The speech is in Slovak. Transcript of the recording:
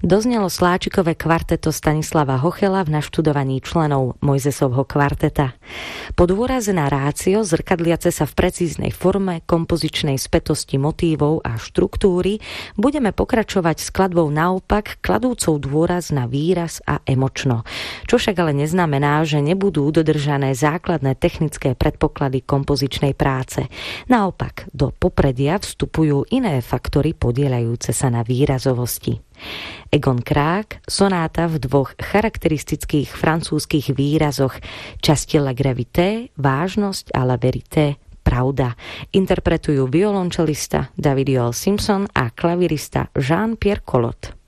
Doznelo sláčikové kvarteto Stanislava Hochela v naštudovaní členov Mojzesovho kvarteta. Po dôraze na rácio, zrkadliace sa v precíznej forme, kompozičnej spätosti motívov a štruktúry, budeme pokračovať skladbou naopak, kladúcou dôraz na výraz a emočno. Čo však ale neznamená, že nebudú dodržané základné technické predpoklady kompozičnej práce. Naopak, do popredia vstupujú iné faktory podieľajúce sa na výrazovosti. Egon Krák, sonáta v dvoch charakteristických francúzskych výrazoch, časti la gravité, vážnosť, a la vérité, pravda. Interpretujú violončelista David Joel Simpson a klavirista Jean-Pierre Collot.